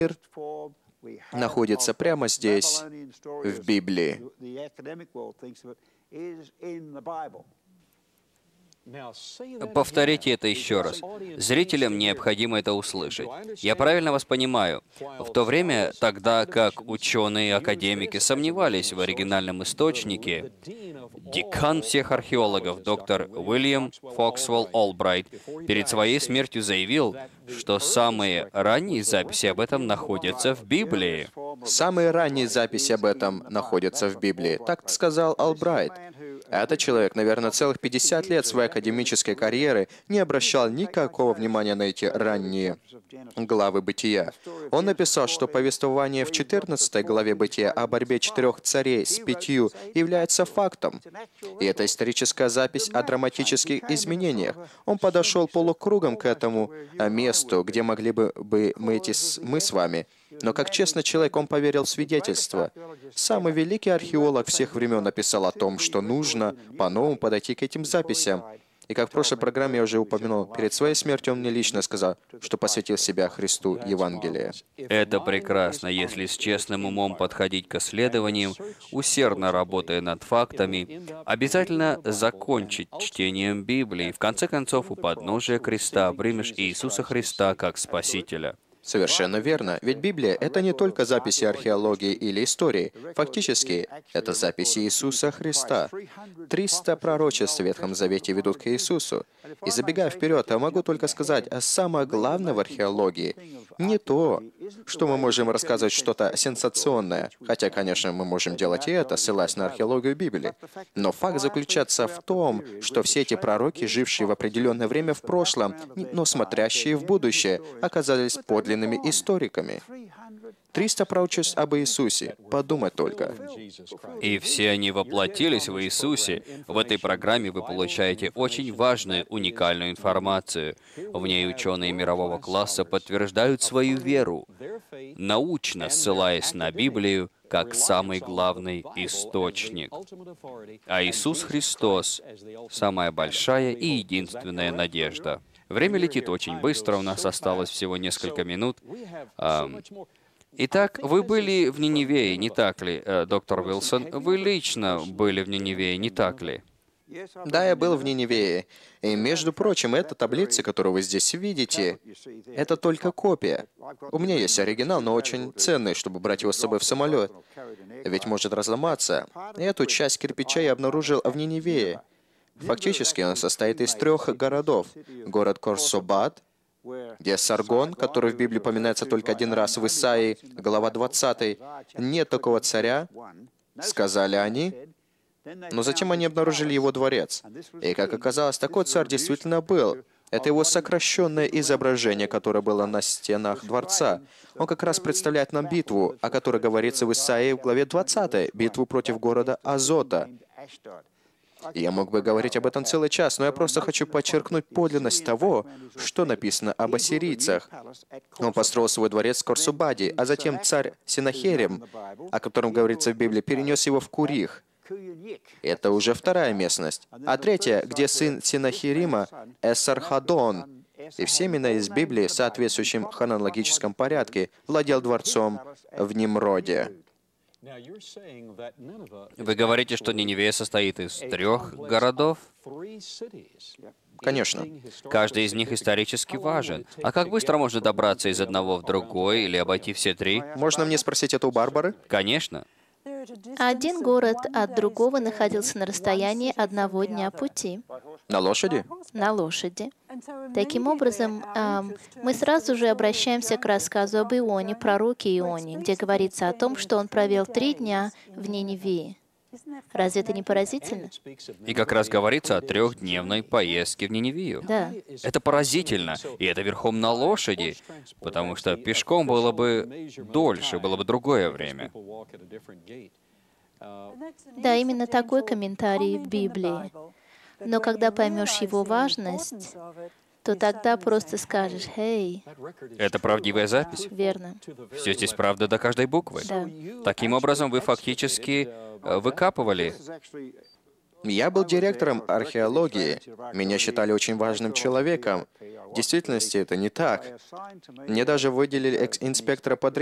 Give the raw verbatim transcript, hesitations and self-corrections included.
находится прямо здесь, в Библии. Повторите это еще раз. Зрителям необходимо это услышать. Я правильно вас понимаю? В то время, тогда как ученые и академики сомневались в оригинальном источнике, декан всех археологов, доктор Уильям Фоксвелл Олбрайт, перед своей смертью заявил, что самые ранние записи об этом находятся в Библии. Самые ранние записи об этом находятся в Библии. Так сказал Олбрайт. Этот человек, наверное, целых пятьдесят лет своей академической карьеры не обращал никакого внимания на эти ранние главы Бытия. Он написал, что повествование в четырнадцатой главе Бытия о борьбе четырех царей с пятью является фактом. И это историческая запись о драматических изменениях. Он подошел полукругом к этому месту, где могли бы мы идти мы с вами. Но как честный человек, он поверил в свидетельство. Самый великий археолог всех времен написал о том, что нужно по-новому подойти к этим записям. И как в прошлой программе я уже упомянул, перед своей смертью он мне лично сказал, что посвятил себя Христу Евангелию. Это прекрасно, если с честным умом подходить к исследованиям, усердно работая над фактами, обязательно закончить чтением Библии. В конце концов, у подножия креста примешь Иисуса Христа как Спасителя. Совершенно верно. Ведь Библия — это не только записи археологии или истории. Фактически, это записи Иисуса Христа. Триста пророчеств в Ветхом Завете ведут к Иисусу. И забегая вперед, я могу только сказать, а самое главное в археологии не то, что мы можем рассказывать что-то сенсационное, хотя, конечно, мы можем делать и это, ссылаясь на археологию Библии. Но факт заключается в том, что все эти пророки, жившие в определенное время в прошлом, но смотрящие в будущее, оказались подлинными историками. Триста пророчеств об Иисусе. Подумать только. И все они воплотились в Иисусе. В этой программе вы получаете очень важную, уникальную информацию. В ней ученые мирового класса подтверждают свою веру, научно ссылаясь на Библию как самый главный источник. А Иисус Христос — самая большая и единственная надежда. Время летит очень быстро, у нас осталось всего несколько минут. Итак, вы были в Ниневее, не так ли, доктор Уилсон? Вы лично были в Ниневее, не так ли? Да, я был в Ниневее. И, между прочим, эта таблица, которую вы здесь видите, это только копия. У меня есть оригинал, но очень ценный, чтобы брать его с собой в самолет. Ведь может разломаться. Эту часть кирпича я обнаружил в Ниневее. Фактически он состоит из трех городов. Город Корсобат, где Саргон, который в Библии упоминается только один раз в Исаии, глава двадцатая, нет такого царя, сказали они, но затем они обнаружили его дворец. И, как оказалось, такой царь действительно был. Это его сокращенное изображение, которое было на стенах дворца. Он как раз представляет нам битву, о которой говорится в Исаии в главе двадцатой, битву против города Азота. Я мог бы говорить об этом целый час, но я просто хочу подчеркнуть подлинность того, что написано об ассирийцах. Он построил свой дворец в Корсубаде, а затем царь Сенахерим, о котором говорится в Библии, перенес его в Курих. Это уже вторая местность. А третья, где сын Сенахерима, Эссархадон, и все имена из Библии в соответствующем хронологическом порядке, владел дворцом в Нимроде. Вы говорите, что Ниневия состоит из трех городов? Конечно. Каждый из них исторически важен. А как быстро можно добраться из одного в другой или обойти все три? Можно мне спросить это у Барбары? Конечно. Один город от другого находился на расстоянии одного дня пути. На лошади? На лошади. Таким образом, эм, мы сразу же обращаемся к рассказу об Ионе, пророке Ионе, где говорится о том, что он провел три дня в Ниневии. Разве это не поразительно? И как раз говорится о трехдневной поездке в Ниневию. Да. Это поразительно, и это верхом на лошади, потому что пешком было бы дольше, было бы другое время. Да, именно такой комментарий в Библии. Но когда поймешь его важность, то тогда просто скажешь: «Эй». Это правдивая запись. Верно. Все здесь правда до каждой буквы. Да. Таким образом, вы фактически э, выкапывали Я был директором археологии. Меня считали очень важным человеком. В действительности это не так. Мне даже выделили экс- инспектора по